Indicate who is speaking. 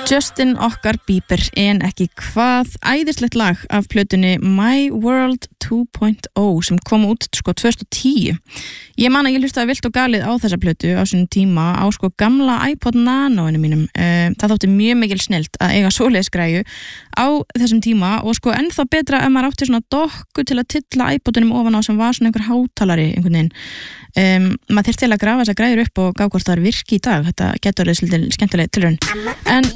Speaker 1: Justin okkar Bieber en ekki hvað, æðislegt lag af plötunni My World 2.0 sem kom út 2010. Ég man að ég hlustaði vilt og galið á þessa plötu á þessum tíma á gamla iPod Nano-inu mínum. Það þótti mjög mikil snillt að eiga svoleiðis græju á þessum tíma og ennþá betra ef maður átti svona dokku til að tylla iPodunum ofan á sem var svona einhver hátalari einhvern veginn. Maður þyrfti til að grafa þessa græjur upp og gá hvort það virki í dag. Þetta getur orðið svolítið skemmtileg tilraun. En